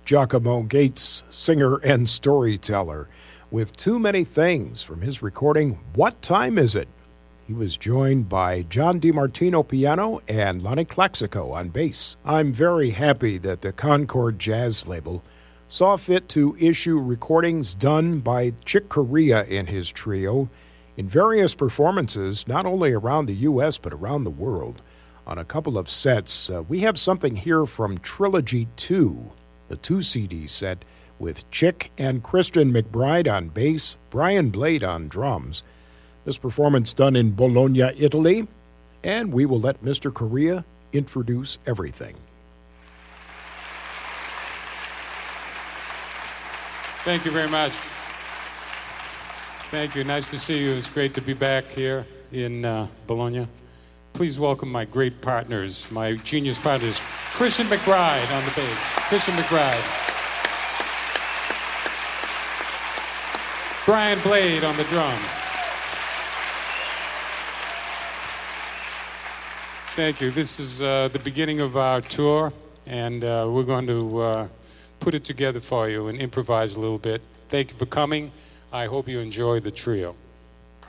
Giacomo Gates, singer and storyteller, with Too Many Things from his recording, What Time Is It? He was joined by John DiMartino piano and Lonnie Klexico on bass. I'm very happy that the Concord Jazz label saw fit to issue recordings done by Chick Corea and his trio in various performances, not only around the U.S. but around the world. On a couple of sets, we have something here from Trilogy 2, the 2-CD set, with Chick and Christian McBride on bass, Brian Blade on drums. This performance done in Bologna, Italy, and we will let Mr. Corea introduce everything. Thank you very much. Thank you. Nice to see you. It's great to be back here in Bologna. Please welcome my great partners, my genius partners, Christian McBride on the bass. Christian McBride. Brian Blade on the drums. Thank you. This is the beginning of our tour, and we're going to put it together for you and improvise a little bit. Thank you for coming. I hope you enjoy the trio.